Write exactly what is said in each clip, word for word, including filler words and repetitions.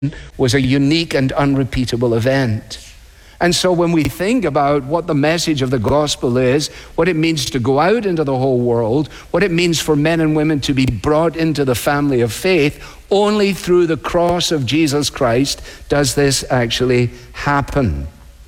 was a unique and unrepeatable event. And so when we think about what the message of the gospel is, what it means to go out into the whole world, what it means for men and women to be brought into the family of faith, only through the cross of Jesus Christ does this actually happen.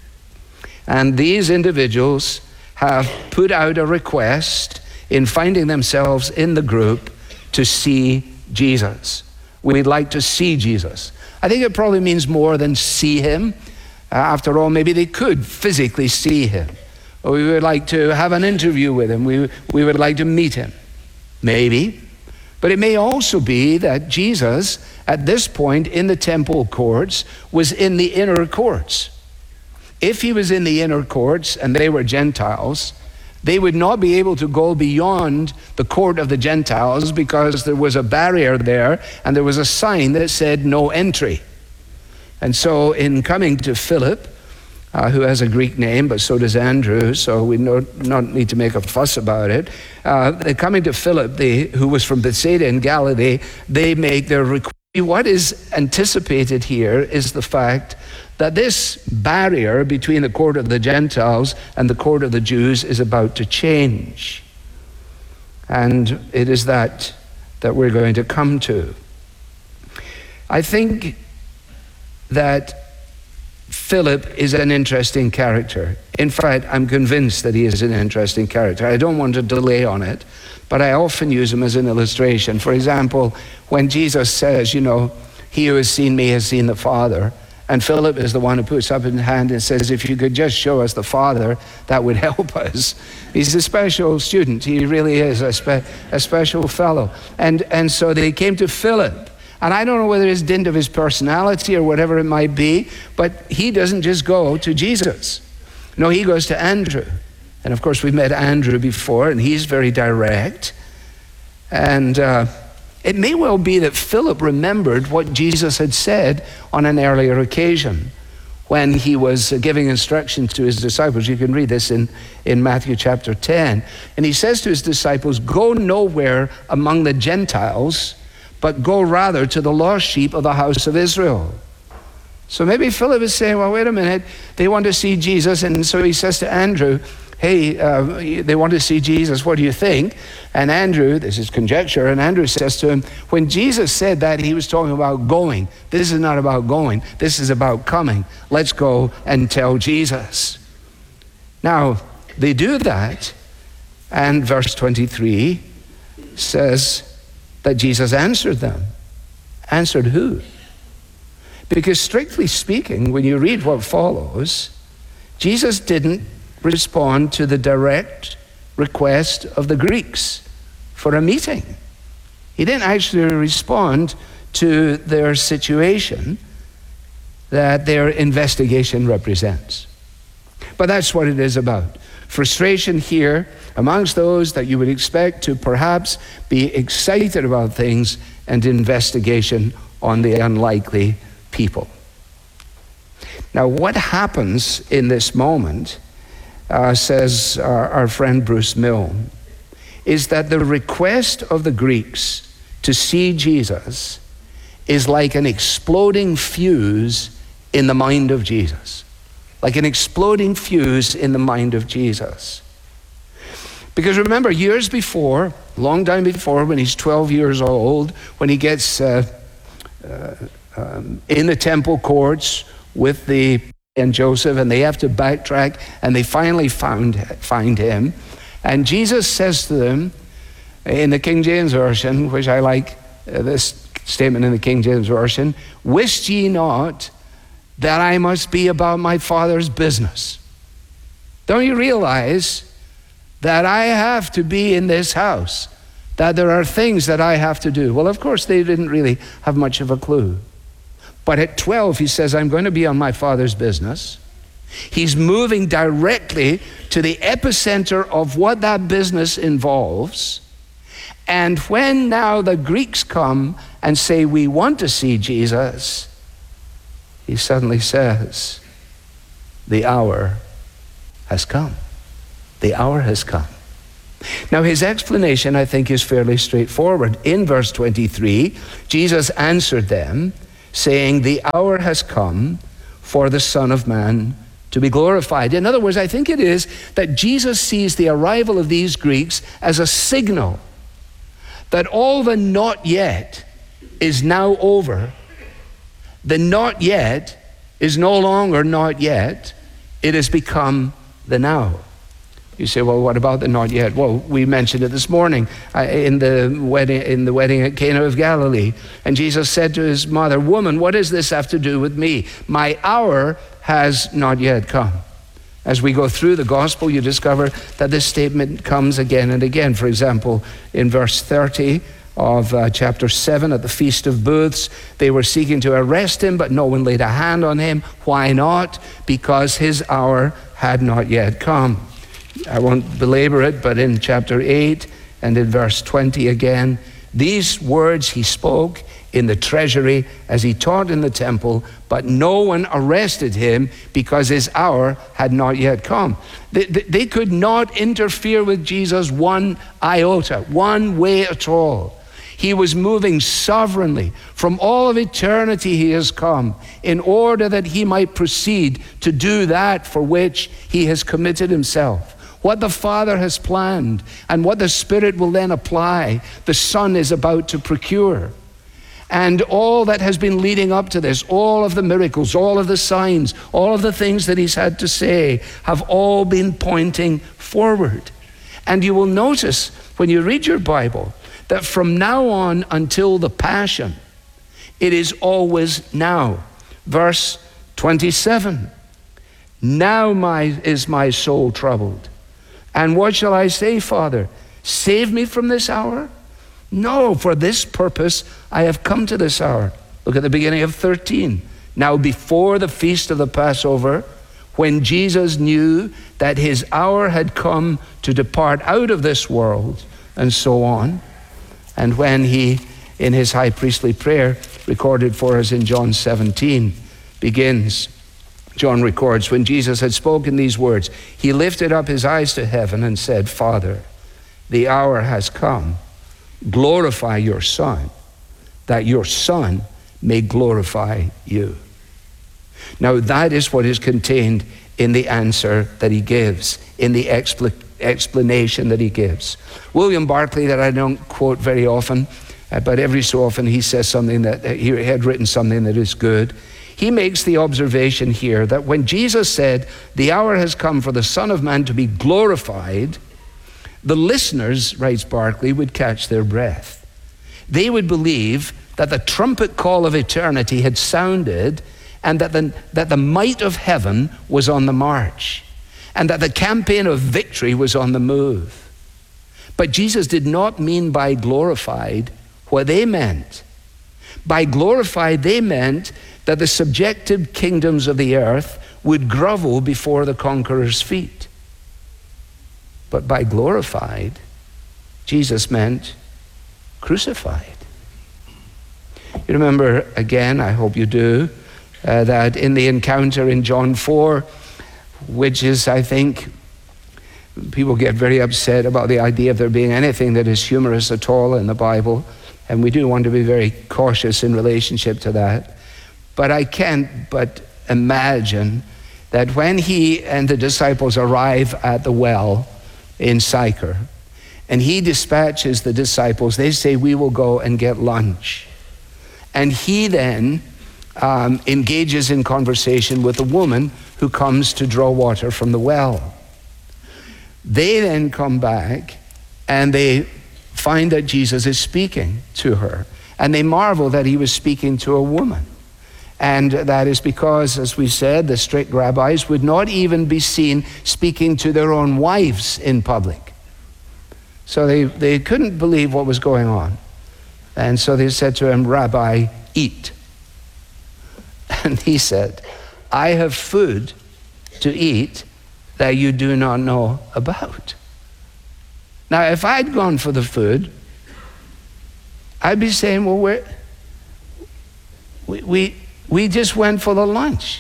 And these individuals have put out a request in finding themselves in the group to see Jesus. We'd like to see Jesus. I think it probably means more than see him. Uh, after all, maybe they could physically see him. Or we would like to have an interview with him. We, we would like to meet him. Maybe. But it may also be that Jesus, at this point in the temple courts, was in the inner courts. If he was in the inner courts and they were Gentiles, they would not be able to go beyond the court of the Gentiles because there was a barrier there and there was a sign that said no entry. And so in coming to Philip, uh, who has a Greek name, but so does Andrew, so we no, not need to make a fuss about it. Uh, coming to Philip, they, who was from Bethsaida in Galilee, they make their request. What is anticipated here is the fact that this barrier between the court of the Gentiles and the court of the Jews is about to change. And it is that that we're going to come to. I think that Philip is an interesting character. In fact, I'm convinced that he is an interesting character. I don't want to delay on it, but I often use him as an illustration. For example, when Jesus says, you know, he who has seen me has seen the Father, and Philip is the one who puts up his hand and says, if you could just show us the Father, that would help us. He's a special student. He really is a, spe- a special fellow. And, and so they came to Philip. And I don't know whether it's dint of his personality or whatever it might be, but he doesn't just go to Jesus. No, he goes to Andrew. And of course, we've met Andrew before, and he's very direct. And uh, it may well be that Philip remembered what Jesus had said on an earlier occasion when he was giving instructions to his disciples. You can read this in, in Matthew chapter ten. And he says to his disciples, go nowhere among the Gentiles, but go rather to the lost sheep of the house of Israel. So maybe Philip is saying, well, wait a minute, they want to see Jesus. And so he says to Andrew, hey, uh, they want to see Jesus, what do you think? And Andrew, this is conjecture, and Andrew says to him, when Jesus said that, he was talking about going. This is not about going, this is about coming. Let's go and tell Jesus. Now, they do that, and verse twenty-three says that Jesus answered them. Answered who? Because strictly speaking, when you read what follows, Jesus didn't respond to the direct request of the Greeks for a meeting. He didn't actually respond to their situation that their investigation represents. But that's what it is about. Frustration here amongst those that you would expect to perhaps be excited about things, and investigation on the unlikely people. Now, what happens in this moment, uh, says our, our friend Bruce Milne, is that the request of the Greeks to see Jesus is like an exploding fuse in the mind of Jesus. Like an exploding fuse in the mind of Jesus. Because remember, years before, long time before, when he's twelve years old, when he gets uh, uh, um, in the temple courts with the and Joseph, and they have to backtrack, and they finally found find him, and Jesus says to them in the King James Version, which I like uh, this statement in the King James Version, "Wist ye not that I must be about my Father's business?" Don't you realize that I have to be in this house, that there are things that I have to do? Well, of course, they didn't really have much of a clue. But at twelve, he says, I'm going to be on my Father's business. He's moving directly to the epicenter of what that business involves. And when now the Greeks come and say, we want to see Jesus, he suddenly says, the hour has come. The hour has come. Now, his explanation, I think, is fairly straightforward. In verse twenty-three, Jesus answered them, saying, the hour has come for the Son of Man to be glorified. In other words, I think it is that Jesus sees the arrival of these Greeks as a signal that all the not yet is now over. The not yet is no longer not yet. It has become the now. You say, well, what about the not yet? Well, we mentioned it this morning uh, in the wedding in the wedding at Cana of Galilee. And Jesus said to his mother, woman, what does this have to do with me? My hour has not yet come. As we go through the gospel, you discover that this statement comes again and again. For example, in verse thirty of uh, chapter seven, at the Feast of Booths, they were seeking to arrest him, but no one laid a hand on him. Why not? Because his hour had not yet come. I won't belabor it, but in chapter eight and in verse twenty again, these words he spoke in the treasury as he taught in the temple, but no one arrested him because his hour had not yet come. They, they, they could not interfere with Jesus one iota, one way at all. He was moving sovereignly. From all of eternity he has come in order that he might proceed to do that for which he has committed himself. What the Father has planned and what the Spirit will then apply, the Son is about to procure. And all that has been leading up to this, all of the miracles, all of the signs, all of the things that he's had to say have all been pointing forward. And you will notice when you read your Bible that from now on until the Passion, it is always now. Verse twenty-seven, now my, is my soul troubled. And what shall I say, Father? Save me from this hour? No, for this purpose I have come to this hour. Look at the beginning of thirteen. Now before the feast of the Passover, when Jesus knew that his hour had come to depart out of this world, and so on, and when he, in his high priestly prayer, recorded for us in John seventeen, begins, John records, when Jesus had spoken these words, he lifted up his eyes to heaven and said, Father, the hour has come. Glorify your Son, that your Son may glorify you. Now that is what is contained in the answer that he gives, in the expl- explanation that he gives. William Barclay, that I don't quote very often, uh, but every so often he says something that, uh, he had written something that is good. He makes the observation here that when Jesus said, the hour has come for the Son of Man to be glorified, the listeners, writes Barclay, would catch their breath. They would believe that the trumpet call of eternity had sounded and that the, that the might of heaven was on the march and that the campaign of victory was on the move. But Jesus did not mean by glorified what they meant. By glorified, they meant that the subjected kingdoms of the earth would grovel before the conqueror's feet. But by glorified, Jesus meant crucified. You remember, again, I hope you do, uh, that in the encounter in John four, which is, I think, people get very upset about the idea of there being anything that is humorous at all in the Bible, and we do want to be very cautious in relationship to that. But I can't but imagine that when he and the disciples arrive at the well in Sychar, and he dispatches the disciples, they say, we will go and get lunch. And he then um, engages in conversation with a woman who comes to draw water from the well. They then come back and they find that Jesus is speaking to her. And they marvel that he was speaking to a woman. And that is because, as we said, the strict rabbis would not even be seen speaking to their own wives in public. So they, they couldn't believe what was going on. And so they said to him, Rabbi, eat. And he said, I have food to eat that you do not know about. Now, if I'd gone for the food, I'd be saying, well, we're, we, we, we just went for the lunch.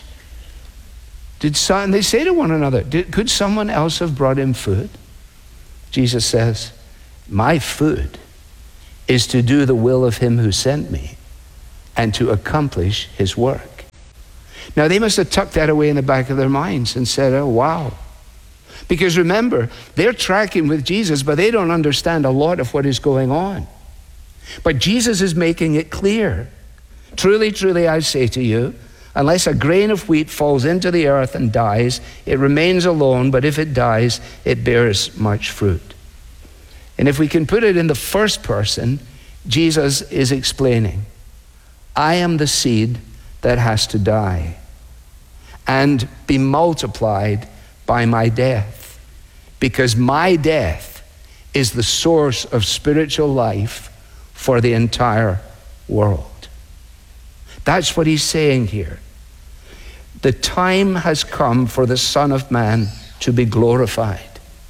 Did some, and they say to one another, Did, could someone else have brought him food? Jesus says, my food is to do the will of him who sent me and to accomplish his work. Now, they must have tucked that away in the back of their minds and said, oh, wow. Because remember, they're tracking with Jesus, but they don't understand a lot of what is going on. But Jesus is making it clear. Truly, truly, I say to you, unless a grain of wheat falls into the earth and dies, it remains alone, but if it dies, it bears much fruit. And if we can put it in the first person, Jesus is explaining, I am the seed that has to die and be multiplied by my death, because my death is the source of spiritual life for the entire world. That's what he's saying here. The time has come for the Son of Man to be glorified.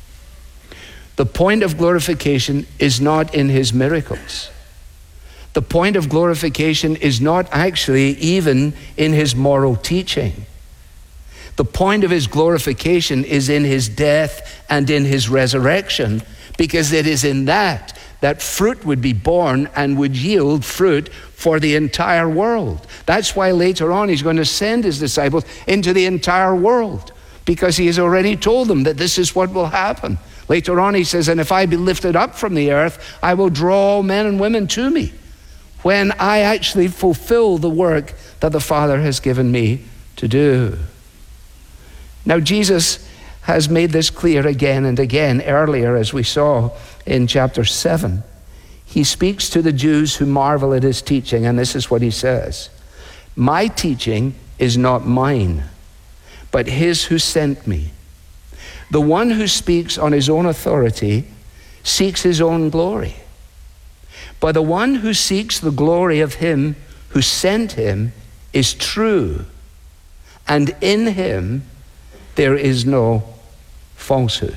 The point of glorification is not in his miracles. The point of glorification is not actually even in his moral teaching. The point of his glorification is in his death and in his resurrection, because it is in that that fruit would be born and would yield fruit for the entire world. That's why later on he's going to send his disciples into the entire world, because he has already told them that this is what will happen. Later on he says, and if I be lifted up from the earth, I will draw men and women to me, when I actually fulfill the work that the Father has given me to do. Now, Jesus has made this clear again and again. Earlier, as we saw in chapter seven, he speaks to the Jews who marvel at his teaching, and this is what he says. My teaching is not mine, but his who sent me. The one who speaks on his own authority seeks his own glory. But the one who seeks the glory of him who sent him is true, and in him there is no falsehood.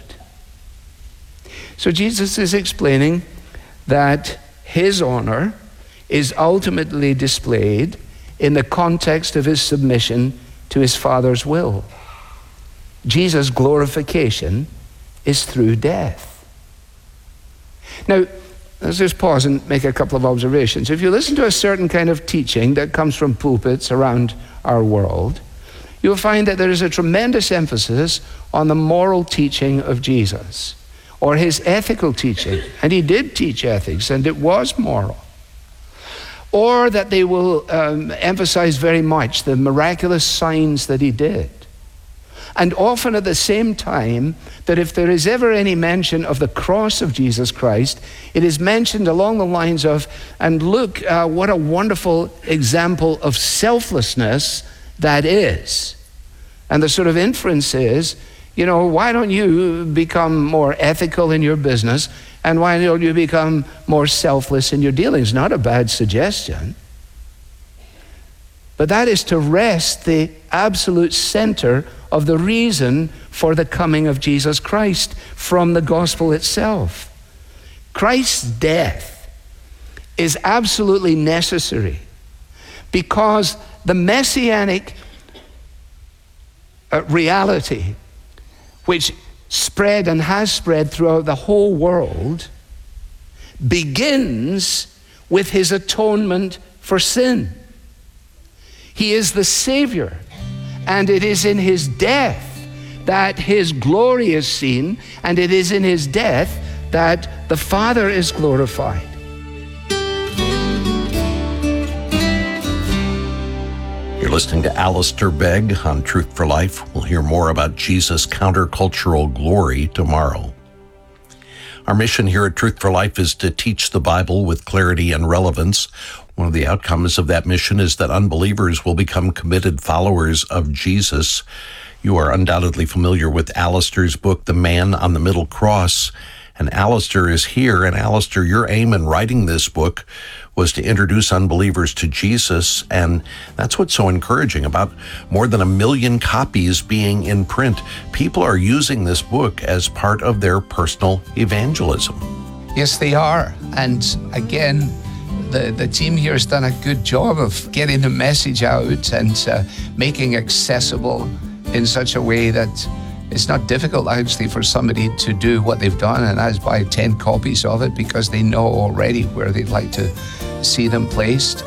So Jesus is explaining that his honor is ultimately displayed in the context of his submission to his Father's will. Jesus' glorification is through death. Now, let's just pause and make a couple of observations. If you listen to a certain kind of teaching that comes from pulpits around our world, you'll find that there is a tremendous emphasis on the moral teaching of Jesus, or his ethical teaching. And he did teach ethics, and it was moral. Or that they will um, emphasize very much the miraculous signs that he did. And often at the same time, that if there is ever any mention of the cross of Jesus Christ, it is mentioned along the lines of, and look, uh, what a wonderful example of selflessness that is. And the sort of inference is, you know, why don't you become more ethical in your business, and why don't you become more selfless in your dealings? Not a bad suggestion. But that is to wrest the absolute center of the reason for the coming of Jesus Christ from the gospel itself. Christ's death is absolutely necessary because the messianic uh, reality, which spread and has spread throughout the whole world, begins with his atonement for sin. He is the Savior, and it is in his death that his glory is seen, and it is in his death that the Father is glorified. You're listening to Alistair Begg on Truth for Life. We'll hear more about Jesus' countercultural glory tomorrow. Our mission here at Truth for Life is to teach the Bible with clarity and relevance. One of the outcomes of that mission is that unbelievers will become committed followers of Jesus. You are undoubtedly familiar with Alistair's book, The Man on the Middle Cross. And Alistair is here. And Alistair, your aim in writing this book was to introduce unbelievers to Jesus. And that's what's so encouraging about more than a million copies being in print. People are using this book as part of their personal evangelism. Yes, they are. And again, the, the team here has done a good job of getting the message out and uh, making accessible in such a way that it's not difficult actually for somebody to do what they've done, and that's buy ten copies of it because they know already where they'd like to see them placed.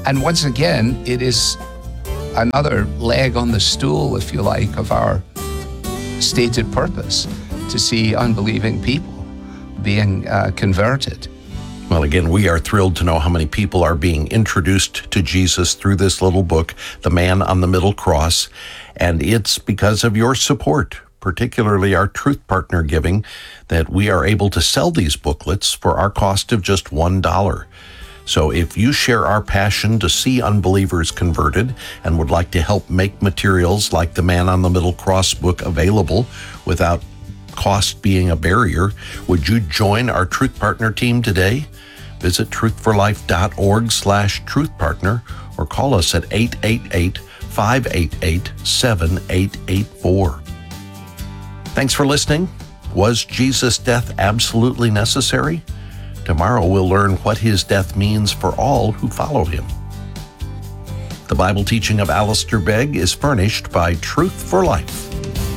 And once again, it is another leg on the stool, if you like, of our stated purpose, to see unbelieving people being uh, converted. Well, again, we are thrilled to know how many people are being introduced to Jesus through this little book, The Man on the Middle Cross, and it's because of your support, particularly our Truth Partner giving, that we are able to sell these booklets for our cost of just one dollar. So if you share our passion to see unbelievers converted and would like to help make materials like the Man on the Middle Cross book available without cost being a barrier, would you join our Truth Partner team today? Visit truthforlife.org slash truthpartner or call us at eight eight eight, five eight eight, seven eight eight four. Thanks for listening. Was Jesus' death absolutely necessary? Tomorrow we'll learn what his death means for all who follow him. The Bible teaching of Alistair Begg is furnished by Truth for Life,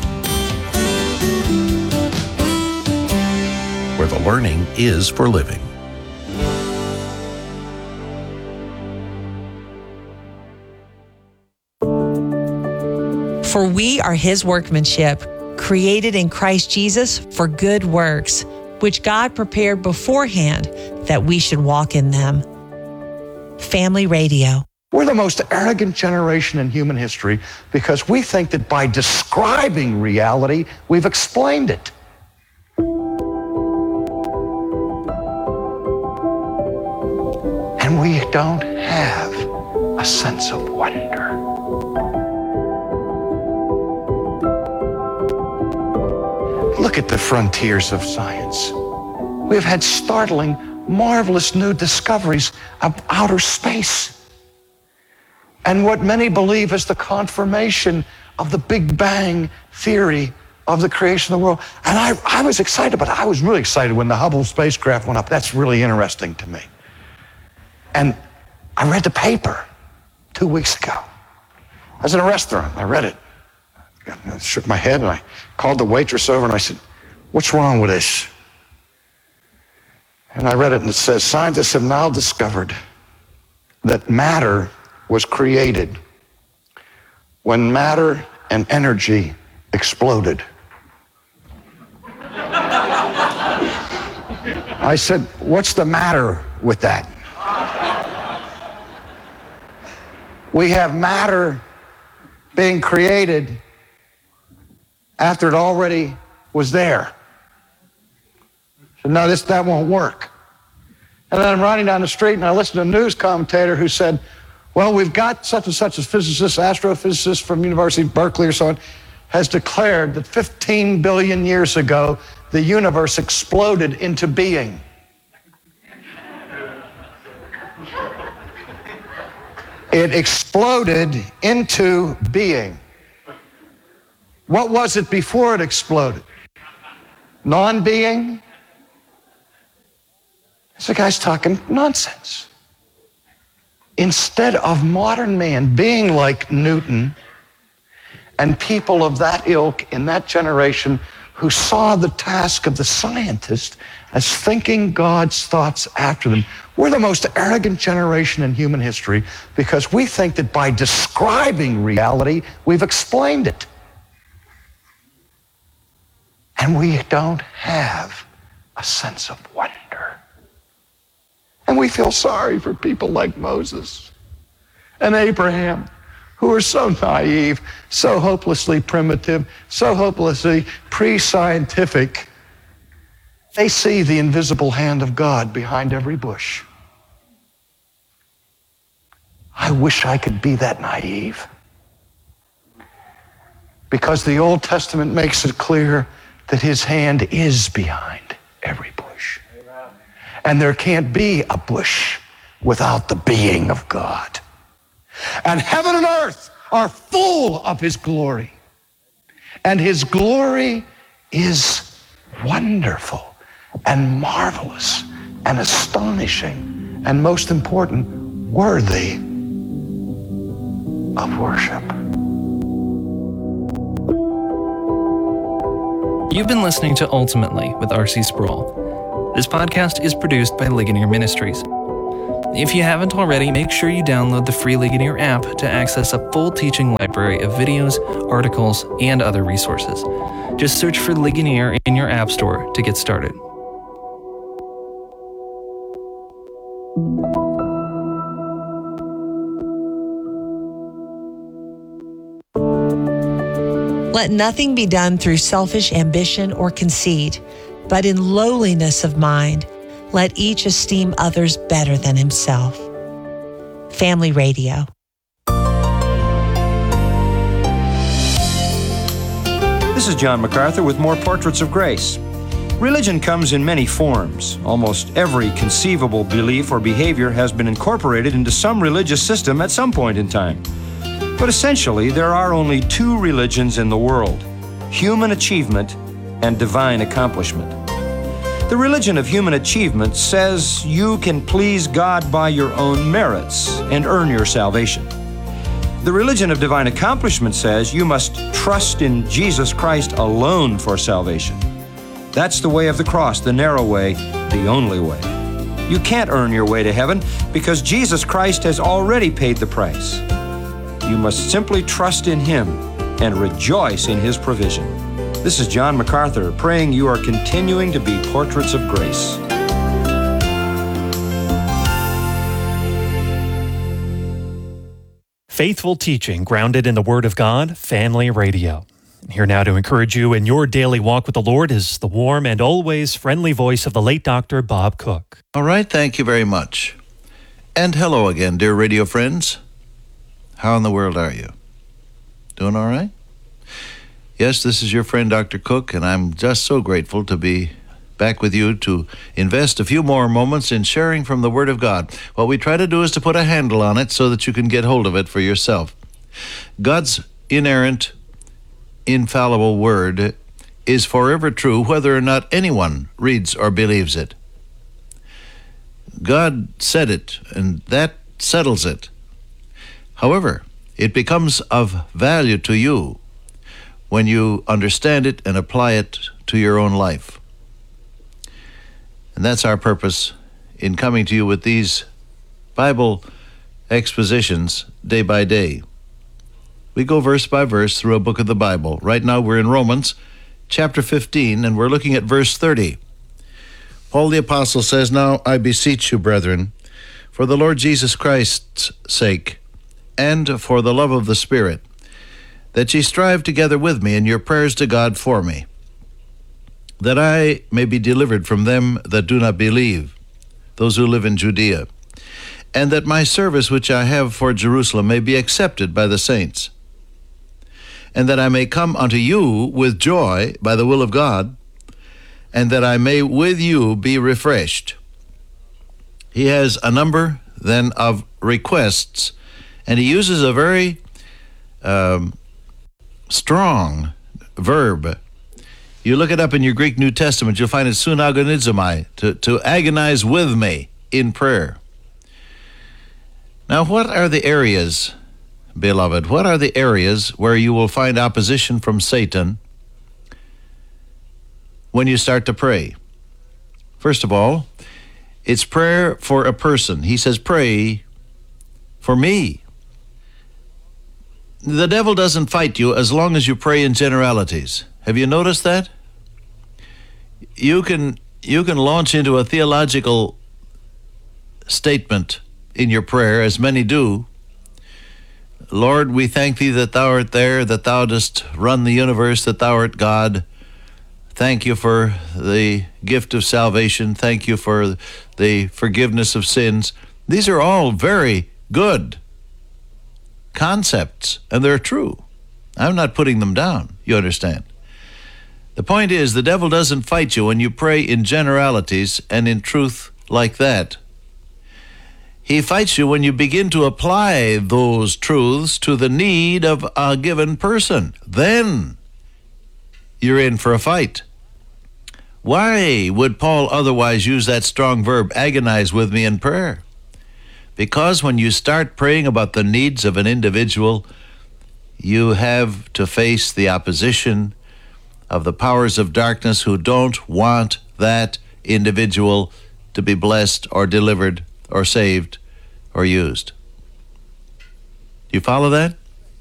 where the learning is for living. For we are his workmanship, created in Christ Jesus for good works, which God prepared beforehand that we should walk in them. Family Radio. We're the most arrogant generation in human history because we think that by describing reality, we've explained it. And we don't have a sense of wonder. Look at the frontiers of science. We've had startling, marvelous new discoveries of outer space. And what many believe is the confirmation of the Big Bang theory of the creation of the world. And I, I was excited, but I was really excited when the Hubble spacecraft went up. That's really interesting to me. And I read the paper two weeks ago. I was in a restaurant. I read it. I shook my head and I called the waitress over and I said, "What's wrong with this?" And I read it and it says, "Scientists have now discovered that matter was created when matter and energy exploded." I said, "What's the matter with that?" We have matter being created after it already was there. So no, this, that won't work. And then I'm riding down the street and I listened to a news commentator who said, well, we've got such and such a physicist, astrophysicist from University of Berkeley or so on, has declared that fifteen billion years ago, the universe exploded into being. It exploded into being. What was it before it exploded? Non-being? This guy's talking nonsense. Instead of modern man being like Newton and people of that ilk in that generation who saw the task of the scientist as thinking God's thoughts after them, we're the most arrogant generation in human history because we think that by describing reality, we've explained it. And we don't have a sense of wonder. And we feel sorry for people like Moses and Abraham, who are so naive, so hopelessly primitive, so hopelessly pre-scientific. They see the invisible hand of God behind every bush. I wish I could be that naive. Because the Old Testament makes it clear that his hand is behind every bush. Amen. And there can't be a bush without the being of God. And heaven and earth are full of his glory. And his glory is wonderful and marvelous and astonishing and, most important, worthy of worship. You've been listening to Ultimately with R C Sproul. This podcast is produced by Ligonier Ministries. If you haven't already, make sure you download the free Ligonier app to access a full teaching library of videos, articles, and other resources. Just search for Ligonier in your app store to get started. Let nothing be done through selfish ambition or conceit, but in lowliness of mind, let each esteem others better than himself. Family Radio. This is John MacArthur with more Portraits of Grace. Religion comes in many forms. Almost every conceivable belief or behavior has been incorporated into some religious system at some point in time. But essentially, there are only two religions in the world: human achievement and divine accomplishment. The religion of human achievement says you can please God by your own merits and earn your salvation. The religion of divine accomplishment says you must trust in Jesus Christ alone for salvation. That's the way of the cross, the narrow way, the only way. You can't earn your way to heaven because Jesus Christ has already paid the price. You must simply trust in Him and rejoice in His provision. This is John MacArthur praying you are continuing to be portraits of grace. Faithful teaching grounded in the Word of God, Family Radio. Here now to encourage you in your daily walk with the Lord is the warm and always friendly voice of the late Doctor Bob Cook. All right, thank you very much. And hello again, dear radio friends. How in the world are you? Doing all right? Yes, this is your friend Doctor Cook, and I'm just so grateful to be back with you to invest a few more moments in sharing from the Word of God. What we try to do is to put a handle on it so that you can get hold of it for yourself. God's inerrant, infallible Word is forever true whether or not anyone reads or believes it. God said it, and that settles it. However, it becomes of value to you when you understand it and apply it to your own life. And that's our purpose in coming to you with these Bible expositions day by day. We go verse by verse through a book of the Bible. Right now we're in Romans chapter fifteen, and we're looking at verse thirty. Paul the Apostle says, "Now I beseech you, brethren, for the Lord Jesus Christ's sake, and for the love of the Spirit, that ye strive together with me in your prayers to God for me, that I may be delivered from them that do not believe, those who live in Judea, and that my service which I have for Jerusalem may be accepted by the saints, and that I may come unto you with joy by the will of God, and that I may with you be refreshed." He has a number then of requests, and he uses a very um, strong verb. You look it up in your Greek New Testament, you'll find it sunagonizomai, to, to agonize with me in prayer. Now, what are the areas, beloved, what are the areas where you will find opposition from Satan when you start to pray? First of all, it's prayer for a person. He says, pray for me. The devil doesn't fight you as long as you pray in generalities. Have you noticed that? You can you can launch into a theological statement in your prayer, as many do. Lord, we thank thee that thou art there, that thou dost run the universe, that thou art God. Thank you for the gift of salvation. Thank you for the forgiveness of sins. These are all very good concepts, and they're true. I'm not putting them down, you understand. The point is, the devil doesn't fight you when you pray in generalities and in truth like that. He fights you when you begin to apply those truths to the need of a given person. Then you're in for a fight. Why would Paul otherwise use that strong verb, agonize with me in prayer? Because when you start praying about the needs of an individual, you have to face the opposition of the powers of darkness who don't want that individual to be blessed or delivered or saved or used. Do you follow that?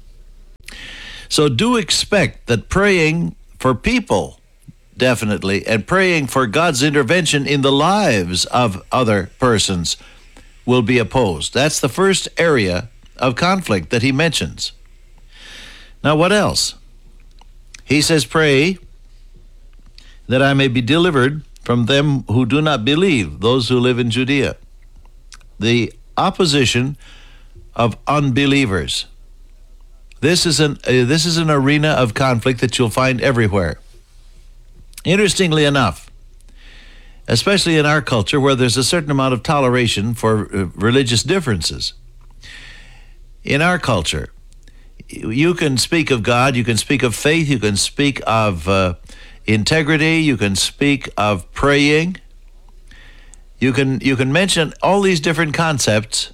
So do expect that praying for people, definitely, and praying for God's intervention in the lives of other persons will be opposed. That's the first area of conflict that he mentions. Now, what else? He says, pray that I may be delivered from them who do not believe, those who live in Judea. The opposition of unbelievers. This is an uh, this is an arena of conflict that you'll find everywhere. Interestingly enough, especially in our culture where there's a certain amount of toleration for uh, religious differences. In our culture, you can speak of God, you can speak of faith, you can speak of uh, integrity, you can speak of praying. You can you can mention all these different concepts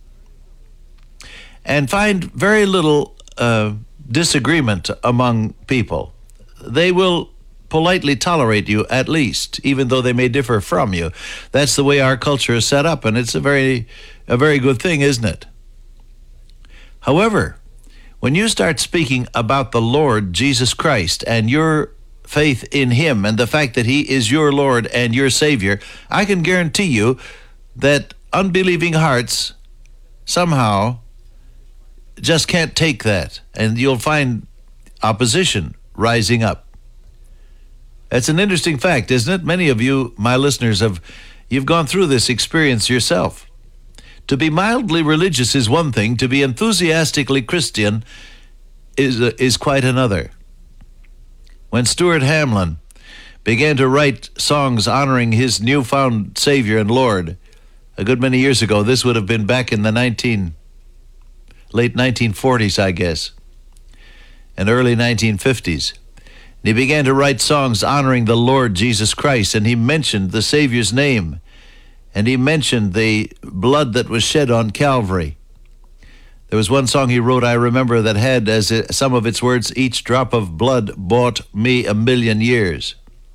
and find very little uh, disagreement among people. They will politely tolerate you, at least, even though they may differ from you. That's the way our culture is set up, and it's a very a very good thing, isn't it? However, when you start speaking about the Lord Jesus Christ and your faith in him and the fact that he is your Lord and your Savior, I can guarantee you that unbelieving hearts somehow just can't take that, and you'll find opposition rising up. That's an interesting fact, isn't it? Many of you, my listeners, have you've gone through this experience yourself. To be mildly religious is one thing. To be enthusiastically Christian is uh, is quite another. When Stuart Hamlin began to write songs honoring his newfound Savior and Lord a good many years ago, this would have been back in the nineteen late nineteen forties, I guess, and early nineteen fifties. And he began to write songs honoring the Lord Jesus Christ, and he mentioned the Savior's name, and he mentioned the blood that was shed on Calvary. There was one song he wrote, I remember, that had as it, some of its words, each drop of blood bought me a million years.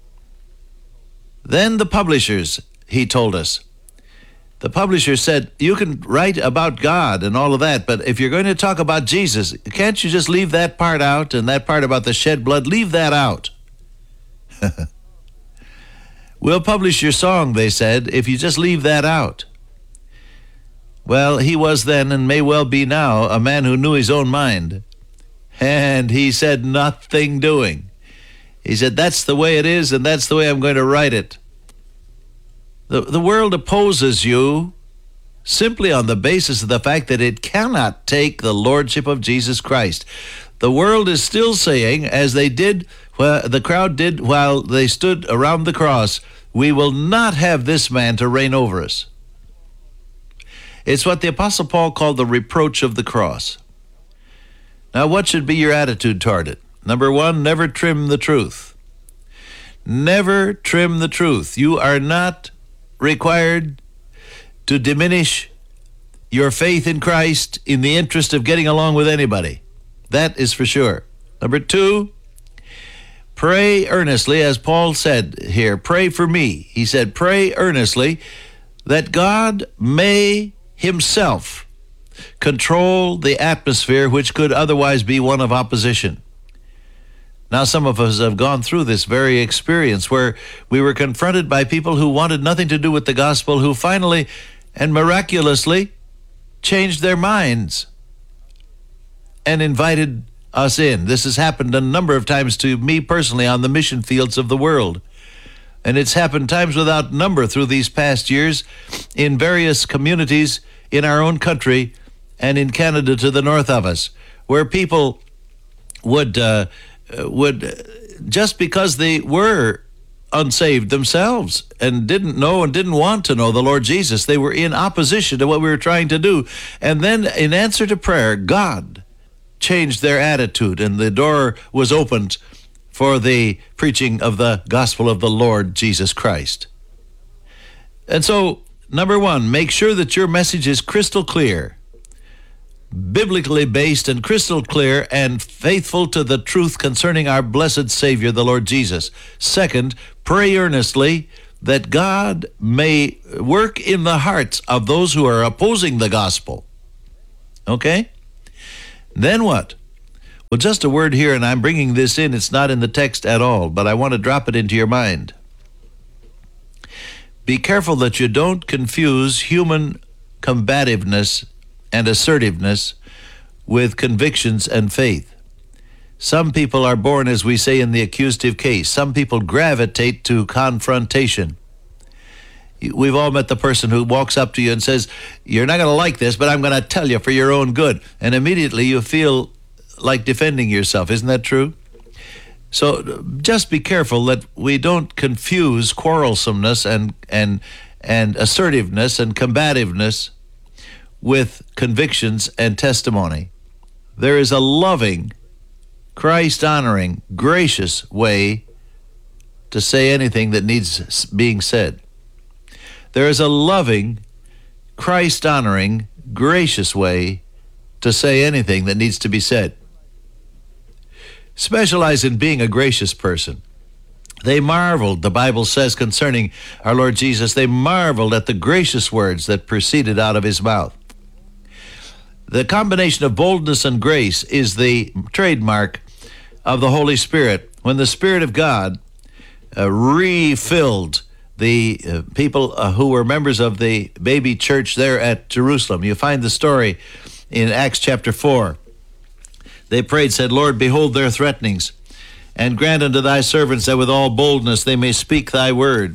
Then the publishers, he told us, the publisher said, you can write about God and all of that, but if you're going to talk about Jesus, can't you just leave that part out, and that part about the shed blood, leave that out? We'll publish your song, they said, if you just leave that out. Well, he was then, and may well be now, a man who knew his own mind. And he said, nothing doing. He said, that's the way it is, and that's the way I'm going to write it. The, the world opposes you simply on the basis of the fact that it cannot take the lordship of Jesus Christ. The world is still saying, as they did, well, the crowd did while they stood around the cross, we will not have this man to reign over us. It's what the Apostle Paul called the reproach of the cross. Now, what should be your attitude toward it? Number one, never trim the truth. Never trim the truth. You are not required to diminish your faith in Christ in the interest of getting along with anybody. That is for sure. Number two, pray earnestly, as Paul said here, pray for me. He said, pray earnestly that God may himself control the atmosphere which could otherwise be one of opposition. Now, some of us have gone through this very experience where we were confronted by people who wanted nothing to do with the gospel, who finally and miraculously changed their minds and invited us in. This has happened a number of times to me personally on the mission fields of the world. And it's happened times without number through these past years in various communities in our own country and in Canada to the north of us, where people would, uh, would just because they were unsaved themselves and didn't know and didn't want to know the Lord Jesus, they were in opposition to what we were trying to do. And then in answer to prayer, God changed their attitude, and the door was opened for the preaching of the gospel of the Lord Jesus Christ. And so, number one, make sure that your message is crystal clear, biblically based and crystal clear and faithful to the truth concerning our blessed Savior, the Lord Jesus. Second, pray earnestly that God may work in the hearts of those who are opposing the gospel. Okay? Then what? Well, just a word here, and I'm bringing this in. It's not in the text at all, but I want to drop it into your mind. Be careful that you don't confuse human combativeness and assertiveness with convictions and faith. Some people are born, as we say in the accusative case. Some people gravitate to confrontation. We've all met the person who walks up to you and says, "You're not going to like this, but I'm going to tell you for your own good." And immediately you feel like defending yourself. Isn't that true? So just be careful that we don't confuse quarrelsomeness and and and assertiveness and combativeness with convictions and testimony. There is a loving, Christ-honoring, gracious way to say anything that needs being said. There is a loving, Christ-honoring, gracious way to say anything that needs to be said. Specialize in being a gracious person. They marveled, the Bible says concerning our Lord Jesus, they marveled at the gracious words that proceeded out of his mouth. The combination of boldness and grace is the trademark of the Holy Spirit. When the Spirit of God uh, refilled the uh, people uh, who were members of the baby church there at Jerusalem. You find the story in Acts chapter four. They prayed, said, "Lord, behold their threatenings, and grant unto thy servants that with all boldness they may speak thy word,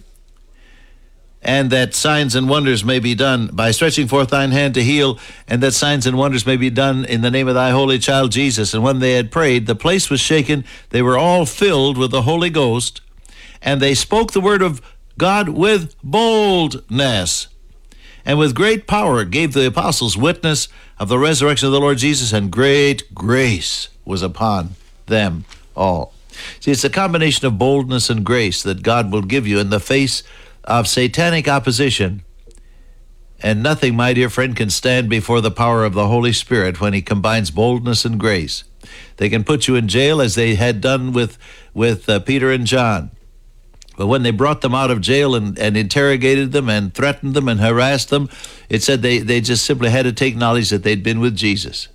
and that signs and wonders may be done by stretching forth thine hand to heal, and that signs and wonders may be done in the name of thy holy child Jesus." And when they had prayed, the place was shaken. They were all filled with the Holy Ghost, and they spoke the word of God with boldness. And with great power gave the apostles witness of the resurrection of the Lord Jesus, and great grace was upon them all. See, it's a combination of boldness and grace that God will give you in the face of satanic opposition. And nothing, my dear friend, can stand before the power of the Holy Spirit when he combines boldness and grace. They can put you in jail as they had done with, with uh, Peter and John. But when they brought them out of jail and, and interrogated them and threatened them and harassed them, it said they, they just simply had to take knowledge that they'd been with Jesus.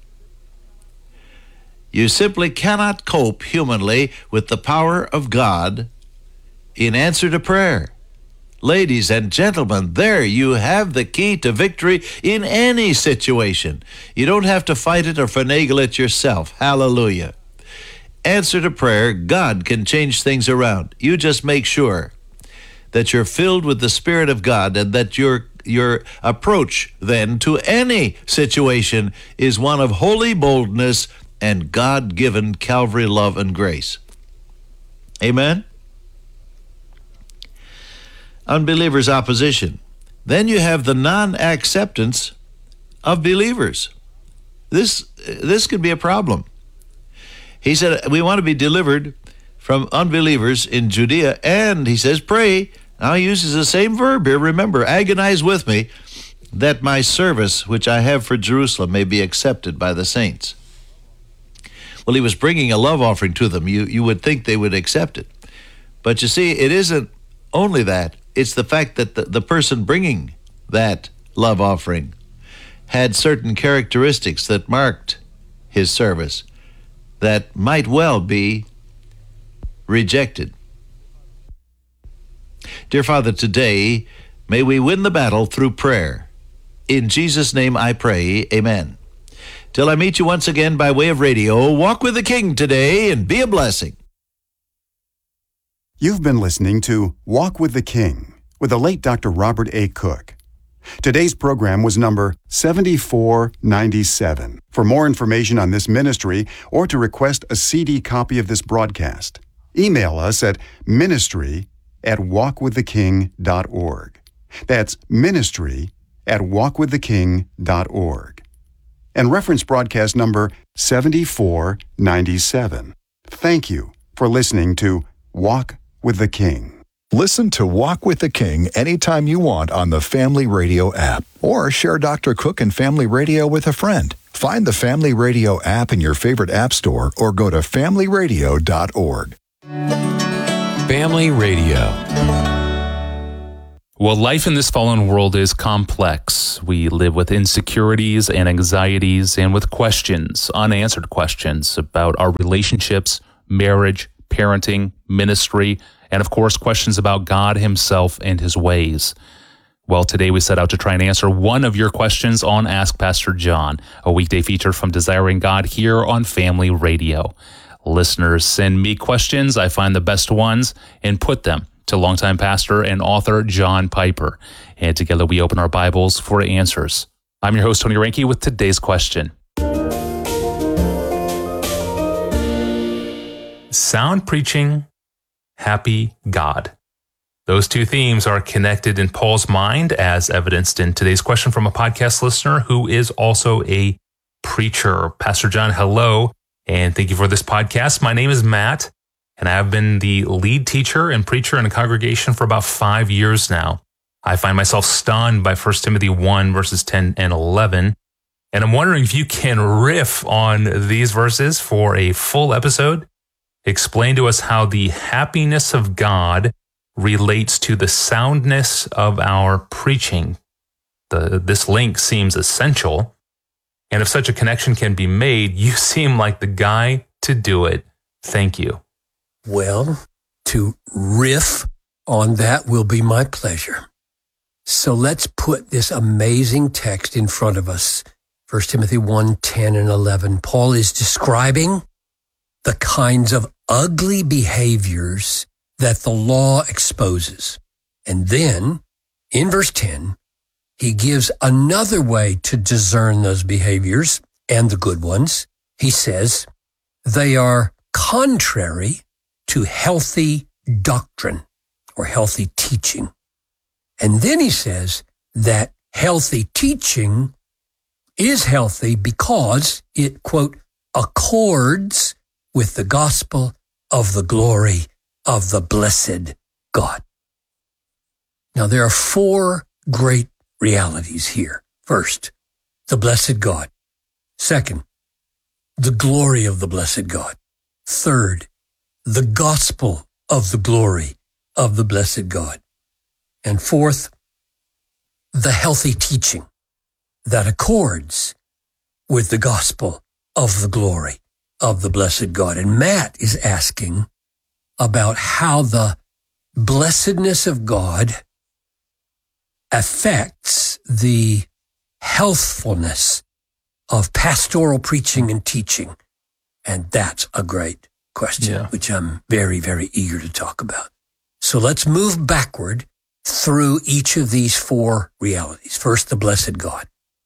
You simply cannot cope humanly with the power of God in answer to prayer. Ladies and gentlemen, there you have the key to victory in any situation. You don't have to fight it or finagle it yourself. Hallelujah. Answer to prayer, God can change things around. You just make sure that you're filled with the Spirit of God, and that your your approach then to any situation is one of holy boldness and God-given Calvary love and grace. Amen? Unbelievers' opposition. Then you have the non-acceptance of believers. This this could be a problem. He said, we want to be delivered from unbelievers in Judea, and he says, pray. Now he uses the same verb here. Remember, agonize with me, that my service which I have for Jerusalem may be accepted by the saints. Well, he was bringing a love offering to them. You, you would think they would accept it. But you see, it isn't only that. It's the fact that the, the person bringing that love offering had certain characteristics that marked his service that might well be rejected. Dear Father, today, may we win the battle through prayer. In Jesus' name I pray, amen. Till I meet you once again by way of radio, walk with the King today and be a blessing. You've been listening to Walk with the King with the late Doctor Robert A. Cook. Today's program was number seventy-four ninety-seven. For more information on this ministry or to request a C D copy of this broadcast, email us at ministry at walk with the king dot org. That's ministry at walk with the king dot org. And reference broadcast number seventy-four ninety-seven. Thank you for listening to Walk with the King. Listen to Walk with the King anytime you want on the Family Radio app, or share Doctor Cook and Family Radio with a friend. Find the Family Radio app in your favorite app store or go to family radio dot org. Family Radio. Well, life in this fallen world is complex. We live with insecurities and anxieties and with questions, unanswered questions about our relationships, marriage, parenting, ministry, and of course, questions about God himself and his ways. Well, today we set out to try and answer one of your questions on Ask Pastor John, a weekday feature from Desiring God here on Family Radio. Listeners send me questions. I find the best ones and put them to longtime pastor and author John Piper. And together we open our Bibles for answers. I'm your host, Tony Reinke, with today's question. Sound preaching, happy God. Those two themes are connected in Paul's mind, as evidenced in today's question from a podcast listener who is also a preacher. Pastor John, hello, and thank you for this podcast. My name is Matt, and I have been the lead teacher and preacher in a congregation for about five years now. I find myself stunned by First Timothy one, verses ten and eleven, and I'm wondering if you can riff on these verses for a full episode. Explain to us how the happiness of God relates to the soundness of our preaching. The, this link seems essential, and if such a connection can be made, you seem like the guy to do it. Thank you. Well, to riff on that will be my pleasure. So let's put this amazing text in front of us. First Timothy one, ten and eleven. Paul is describing the kinds of ugly behaviors that the law exposes. And then, in verse ten, he gives another way to discern those behaviors and the good ones. He says, they are contrary to healthy doctrine or healthy teaching. And then he says that healthy teaching is healthy because it, quote, accords with the gospel of the glory of the blessed God. Now, there are four great realities here. First, the blessed God. Second, the glory of the blessed God. Third, the gospel of the glory of the blessed God. And fourth, the healthy teaching that accords with the gospel of the glory of the blessed God. And Matt is asking about how the blessedness of God affects the healthfulness of pastoral preaching and teaching. And that's a great question, yeah. which I'm very, very eager to talk about. So let's move backward through each of these four realities. First, the blessed God.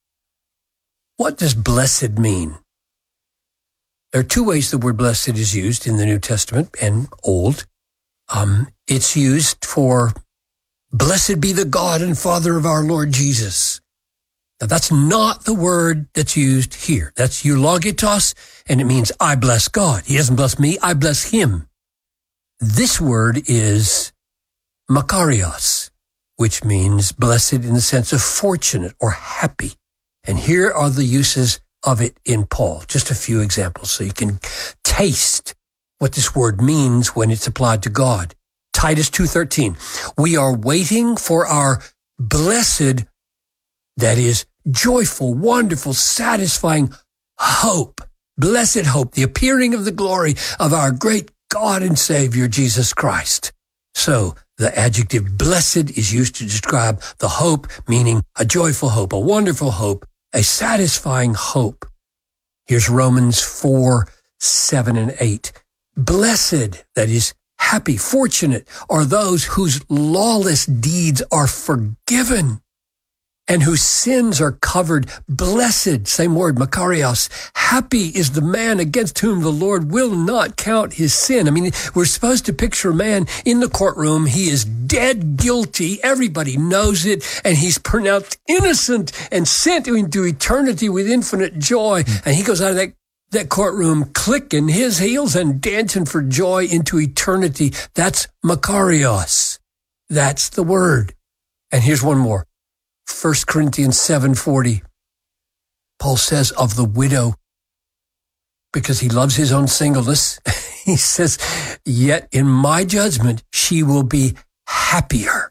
What does blessed mean? There are two ways the word blessed is used in the New Testament and Old. Um, it's used for blessed be the God and Father of our Lord Jesus. Now, that's not the word that's used here. That's eulogitos, and it means I bless God. He doesn't bless me, I bless him. This word is makarios, which means blessed in the sense of fortunate or happy. And here are the uses of it in Paul. Just a few examples so you can taste what this word means when it's applied to God. Titus two thirteen, we are waiting for our blessed, that is joyful, wonderful, satisfying hope, blessed hope, the appearing of the glory of our great God and Savior, Jesus Christ. So the adjective blessed is used to describe the hope, meaning a joyful hope, a wonderful hope, a satisfying hope. Here's Romans four, seven and eight. Blessed, that is happy, fortunate, are those whose lawless deeds are forgiven and whose sins are covered. Blessed, same word, makarios. Happy is the man against whom the Lord will not count his sin. I mean, we're supposed to picture a man in the courtroom. He is dead guilty. Everybody knows it. And he's pronounced innocent and sent into eternity with infinite joy. And he goes out of that that courtroom clicking his heels and dancing for joy into eternity. That's makarios. That's the word. And here's one more. First Corinthians seven forty. Paul says of the widow, because he loves his own singleness, he says, yet in my judgment, she will be happier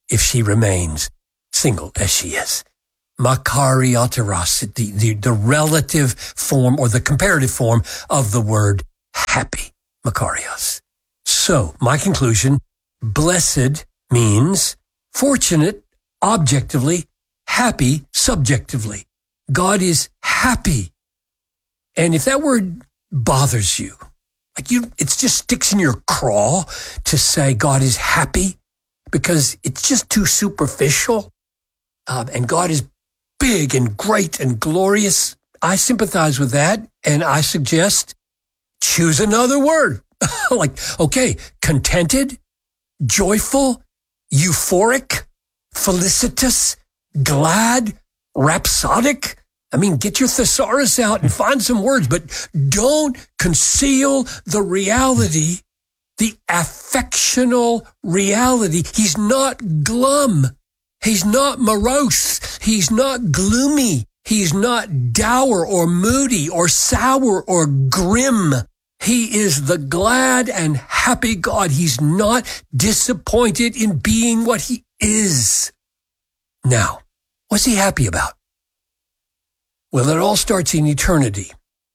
if she remains single as she is. Makariateros, the, the, the relative form or the comparative form of the word happy. Makarios. So, my conclusion, blessed means fortunate objectively, happy subjectively. God is happy. And if that word bothers you, like you, it just sticks in your craw to say God is happy because it's just too superficial. Um, and God is big and great and glorious. I sympathize with that. And I suggest choose another word. Like, okay, contented, joyful, euphoric, felicitous, glad, rhapsodic. I mean, get your thesaurus out and find some words, but don't conceal the reality, the affectional reality. He's not glum. He's not morose. He's not gloomy. He's not dour or moody or sour or grim. He is the glad and happy God. He's not disappointed in being what he is. Now, what's he happy about? Well, it all starts in eternity,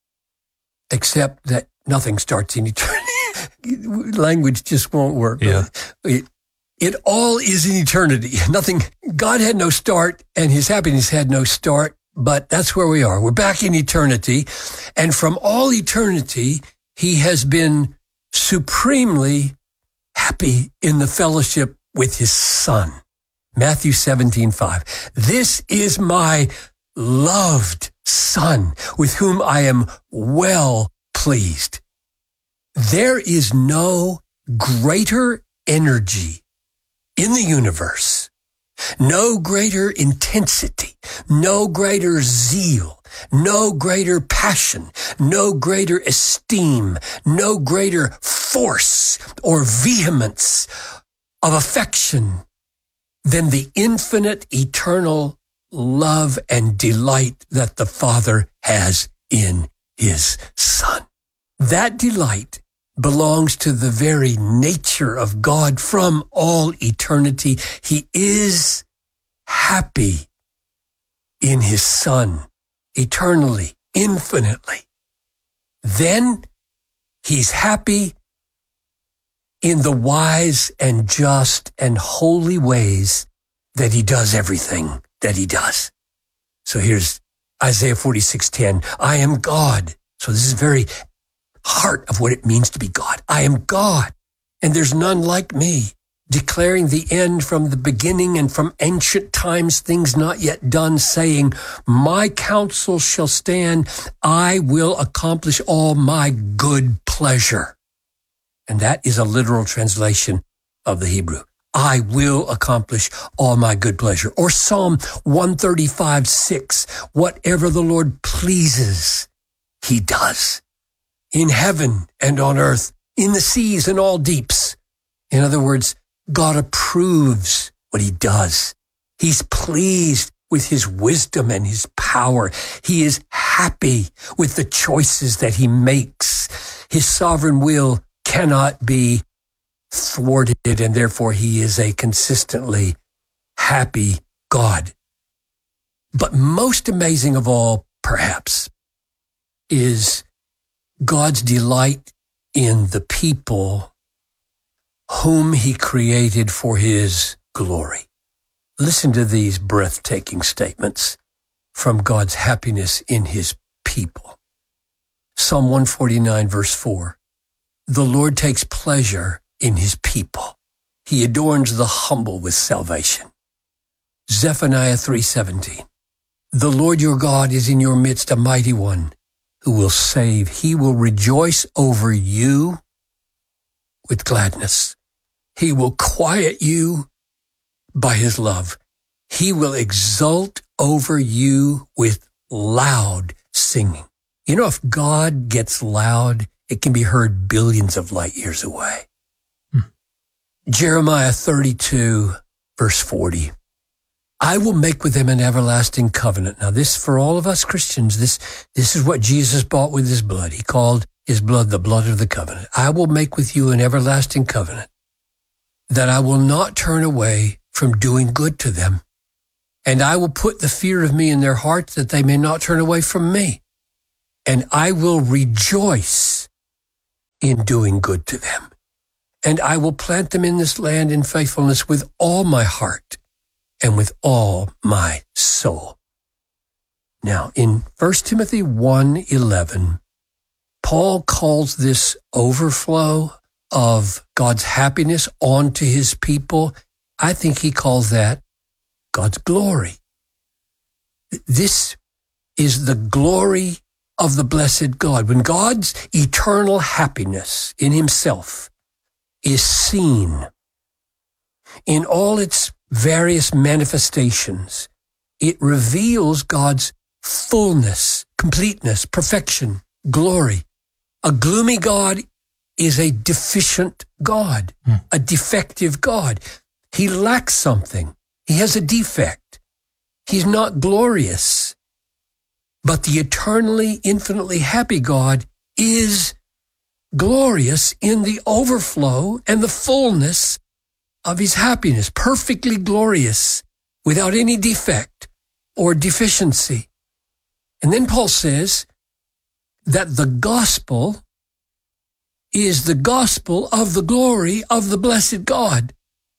except that nothing starts in eternity. Language just won't work. Yeah. It, it all is in eternity. Nothing, God had no start and his happiness had no start, but that's where we are. We're back in eternity. And from all eternity, he has been supremely happy in the fellowship with his Son. Matthew seventeen five. This is my loved Son, with whom I am well pleased. There is no greater energy in the universe, no greater intensity, no greater zeal, no greater passion, no greater esteem, no greater force or vehemence of affection than the infinite, eternal love and delight that the Father has in his Son. That delight belongs to the very nature of God from all eternity. He is happy in his Son, eternally, infinitely. Then he's happy in the wise and just and holy ways that he does everything that he does. So here's Isaiah forty-six ten. I am God. So this is very heart of what it means to be God. I am God, and there's none like me, declaring the end from the beginning and from ancient times, things not yet done, saying, my counsel shall stand. I will accomplish all my good pleasure. And that is a literal translation of the Hebrew. I will accomplish all my good pleasure. Or Psalm one thirty-five six, whatever the Lord pleases, he does. In heaven and on earth, in the seas and all deeps. In other words, God approves what he does. He's pleased with his wisdom and his power. He is happy with the choices that he makes. His sovereign will cannot be thwarted, and therefore he is a consistently happy God. But most amazing of all, perhaps, is God's delight in the people whom he created for his glory. Listen to these breathtaking statements from God's happiness in his people. Psalm one forty-nine, verse four. The Lord takes pleasure in his people. He adorns the humble with salvation. Zephaniah three seventeen. The Lord your God is in your midst, a mighty one who will save. He will rejoice over you with gladness. He will quiet you by his love. He will exult over you with loud singing. You know, if God gets loud, it can be heard billions of light years away. Hmm. Jeremiah thirty-two, verse forty. I will make with them an everlasting covenant. Now this, for all of us Christians, this, this is what Jesus bought with his blood. He called his blood the blood of the covenant. I will make with you an everlasting covenant, that I will not turn away from doing good to them. And I will put the fear of me in their hearts that they may not turn away from me. And I will rejoice in doing good to them. And I will plant them in this land in faithfulness with all my heart and with all my soul. Now, in First Timothy one eleven, Paul calls this overflow of God's happiness onto his people. I think he calls that God's glory. This is the glory of the blessed God. When God's eternal happiness in himself is seen in all its various manifestations, it reveals God's fullness, completeness, perfection, glory. A gloomy God is a deficient God, hmm. a defective God. He lacks something. He has a defect. He's not glorious. But the eternally, infinitely happy God is glorious in the overflow and the fullness of his happiness, perfectly glorious, without any defect or deficiency. And then Paul says that the gospel is the gospel of the glory of the blessed God.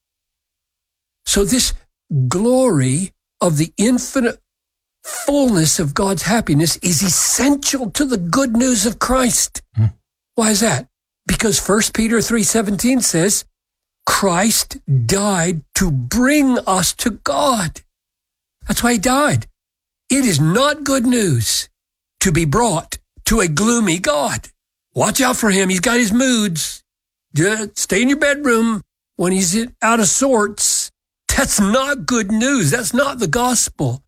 So this glory of the infinite fullness of God's happiness is essential to the good news of Christ. Hmm. Why is that? Because First Peter three seventeen says, Christ died to bring us to God. That's why he died. It is not good news to be brought to a gloomy God. Watch out for him. He's got his moods. Stay in your bedroom when he's out of sorts. That's not good news. That's not the gospel.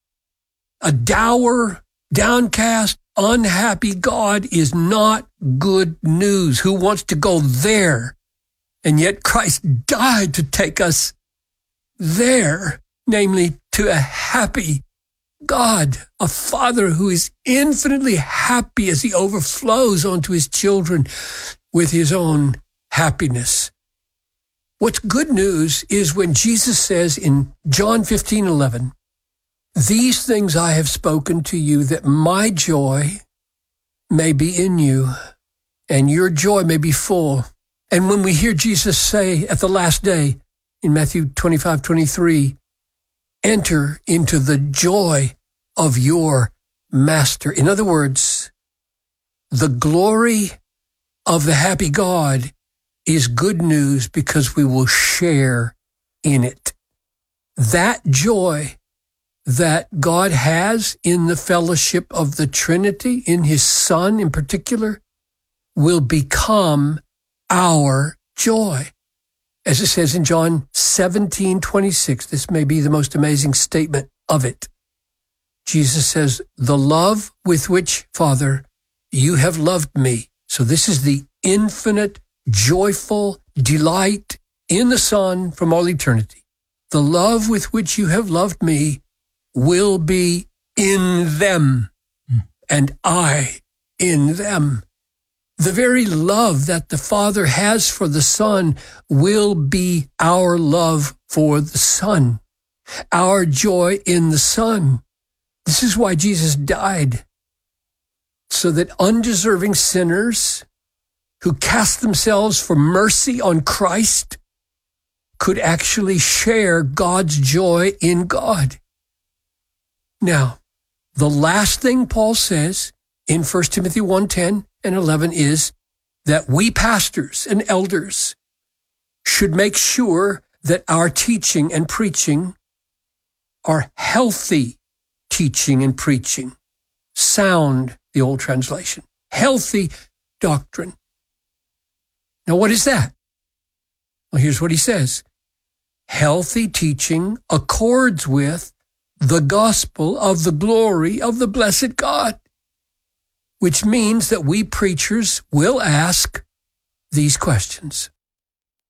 A dour, downcast, unhappy God is not good news. Who wants to go there? And yet Christ died to take us there, namely to a happy God, a Father who is infinitely happy as he overflows onto his children with his own happiness. What's good news is when Jesus says in John fifteen eleven, these things I have spoken to you that my joy may be in you and your joy may be full. And when we hear Jesus say at the last day in Matthew twenty-five twenty-three, enter into the joy of your master. In other words, the glory of the happy God is good news because we will share in it. That joy that God has in the fellowship of the Trinity, in his Son in particular, will become our joy. As it says in John seventeen twenty-six, this may be the most amazing statement of it. Jesus says, the love with which, Father, you have loved me. So this is the infinite, joyful delight in the Son from all eternity. The love with which you have loved me will be in them, mm. and I in them. The very love that the Father has for the Son will be our love for the Son, our joy in the Son. This is why Jesus died, so that undeserving sinners who cast themselves for mercy on Christ could actually share God's joy in God. Now, the last thing Paul says in First Timothy one ten and eleven is that we pastors and elders should make sure that our teaching and preaching are healthy teaching and preaching. Sound, the old translation. Healthy doctrine. Now, what is that? Well, here's what he says. Healthy teaching accords with the gospel of the glory of the blessed God, which means that we preachers will ask these questions.